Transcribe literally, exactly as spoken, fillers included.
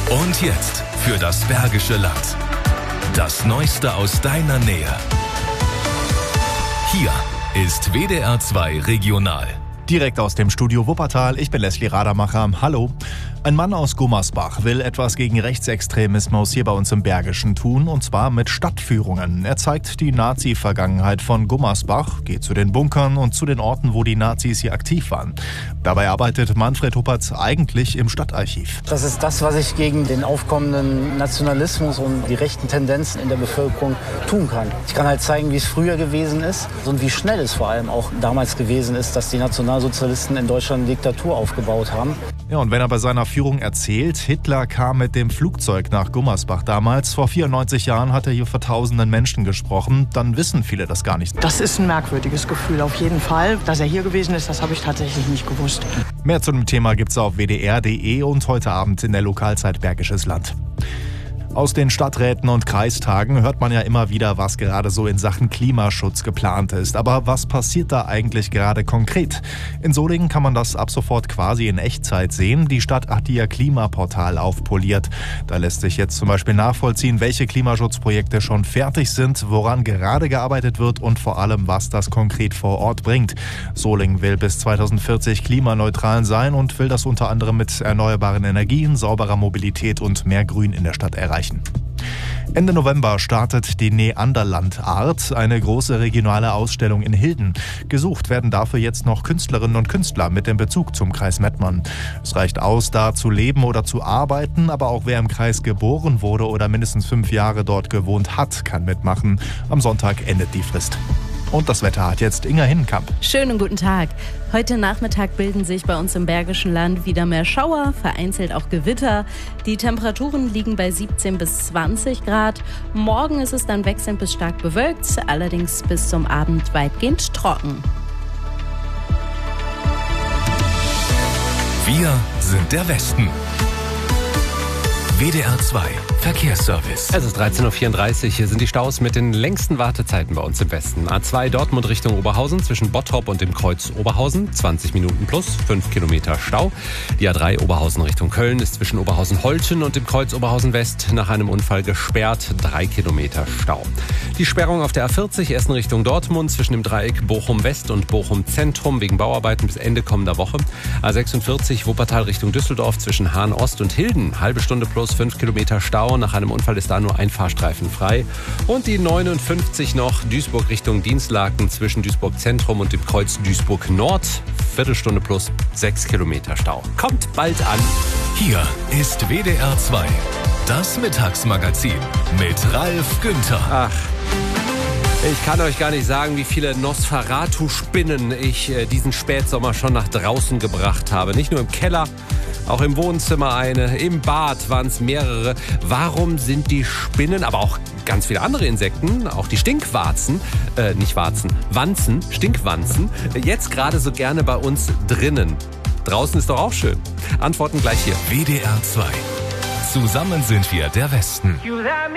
Und jetzt für das Bergische Land. Das Neueste aus deiner Nähe. Hier ist W D R zwei Regional. Direkt aus dem Studio Wuppertal, ich bin Leslie Radermacher. Hallo. Ein Mann aus Gummersbach will etwas gegen Rechtsextremismus hier bei uns im Bergischen tun, und zwar mit Stadtführungen. Er zeigt die Nazi-Vergangenheit von Gummersbach, geht zu den Bunkern und zu den Orten, wo die Nazis hier aktiv waren. Dabei arbeitet Manfred Huppertz eigentlich im Stadtarchiv. Das ist das, was ich gegen den aufkommenden Nationalismus und die rechten Tendenzen in der Bevölkerung tun kann. Ich kann halt zeigen, wie es früher gewesen ist und wie schnell es vor allem auch damals gewesen ist, dass die Nationalsozialisten in Deutschland eine Diktatur aufgebaut haben. Ja, und wenn er bei seiner Führung erzählt, Hitler kam mit dem Flugzeug nach Gummersbach damals. Vor vierundneunzig Jahren hat er hier vor tausenden Menschen gesprochen. Dann wissen viele das gar nicht. Das ist ein merkwürdiges Gefühl, auf jeden Fall. Dass er hier gewesen ist, das habe ich tatsächlich nicht gewusst. Mehr zu dem Thema gibt's auf w d r punkt d e und heute Abend in der Lokalzeit Bergisches Land. Aus den Stadträten und Kreistagen hört man ja immer wieder, was gerade so in Sachen Klimaschutz geplant ist. Aber was passiert da eigentlich gerade konkret? In Solingen kann man das ab sofort quasi in Echtzeit sehen. Die Stadt hat ihr Klimaportal aufpoliert. Da lässt sich jetzt zum Beispiel nachvollziehen, welche Klimaschutzprojekte schon fertig sind, woran gerade gearbeitet wird und vor allem, was das konkret vor Ort bringt. Solingen will bis zweitausendvierzig klimaneutral sein und will das unter anderem mit erneuerbaren Energien, sauberer Mobilität und mehr Grün in der Stadt erreichen. Ende November startet die Neanderland-Art, eine große regionale Ausstellung in Hilden. Gesucht werden dafür jetzt noch Künstlerinnen und Künstler mit dem Bezug zum Kreis Mettmann. Es reicht aus, da zu leben oder zu arbeiten, aber auch wer im Kreis geboren wurde oder mindestens fünf Jahre dort gewohnt hat, kann mitmachen. Am Sonntag endet die Frist. Und das Wetter hat jetzt Inga Hinnenkamp. Schönen guten Tag. Heute Nachmittag bilden sich bei uns im Bergischen Land wieder mehr Schauer, vereinzelt auch Gewitter. Die Temperaturen liegen bei siebzehn bis zwanzig Grad. Morgen ist es dann wechselnd bis stark bewölkt, allerdings bis zum Abend weitgehend trocken. Wir sind der Westen. W D R zwei Verkehrsservice. Es ist dreizehn Uhr vierunddreißig. Hier sind die Staus mit den längsten Wartezeiten bei uns im Westen. A zwei Dortmund Richtung Oberhausen zwischen Bottrop und dem Kreuz Oberhausen. zwanzig Minuten plus, fünf Kilometer Stau. Die A drei Oberhausen Richtung Köln ist zwischen Oberhausen-Holten und dem Kreuz Oberhausen West nach einem Unfall gesperrt. drei Kilometer Stau. Die Sperrung auf der A vierzig Essen Richtung Dortmund zwischen dem Dreieck Bochum West und Bochum Zentrum wegen Bauarbeiten bis Ende kommender Woche. A sechsundvierzig Wuppertal Richtung Düsseldorf zwischen Hahn Ost und Hilden. Halbe Stunde plus fünf Kilometer Stau. Nach einem Unfall ist da nur ein Fahrstreifen frei. Und die neunundfünfzig noch Duisburg Richtung Dienstlaken zwischen Duisburg Zentrum und dem Kreuz Duisburg Nord. Viertelstunde plus sechs Kilometer Stau. Kommt bald an. Hier ist W D R zwei, das Mittagsmagazin mit Ralf Günther. Ach. Ich kann euch gar nicht sagen, wie viele Nosferatu-Spinnen ich äh, diesen Spätsommer schon nach draußen gebracht habe. Nicht nur im Keller, auch im Wohnzimmer eine, im Bad waren es mehrere. Warum sind die Spinnen, aber auch ganz viele andere Insekten, auch die Stinkwarzen, äh, nicht Warzen, Wanzen, Stinkwanzen, jetzt gerade so gerne bei uns drinnen? Draußen ist doch auch schön. Antworten gleich hier. W D R zwei. Zusammen sind wir der Westen.